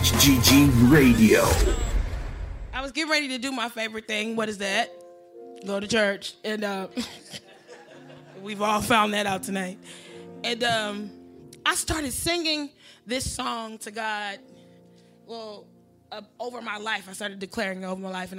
HGG Radio. I was getting ready to do my favorite thing. What is that? Go to church. And we've all found that out tonight. And I started singing this song to God, over my life. I started declaring over my life. And